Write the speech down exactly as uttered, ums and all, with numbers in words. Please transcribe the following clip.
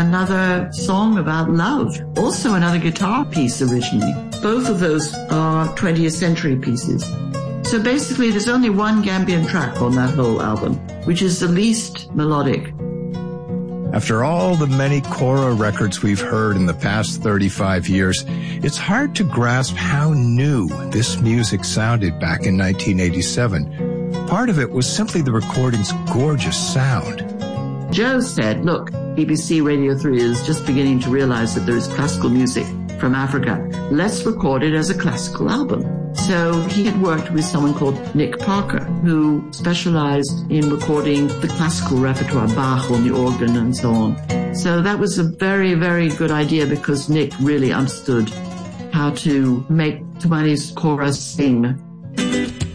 another song about love, also another guitar piece originally. Both of those are twentieth century pieces. So basically there's only one Gambian track on that whole album, which is the least melodic. After all the many kora records we've heard in the past thirty-five years, it's hard to grasp how new this music sounded back in nineteen eighty-seven. Part of it was simply the recording's gorgeous sound. Joe said, look, B B C Radio three is just beginning to realize that there is classical music from Africa. Let's record it as a classical album. So he had worked with someone called Nick Parker, who specialized in recording the classical repertoire, Bach on the organ and so on. So that was a very, very good idea because Nick really understood how to make Tumani's chorus sing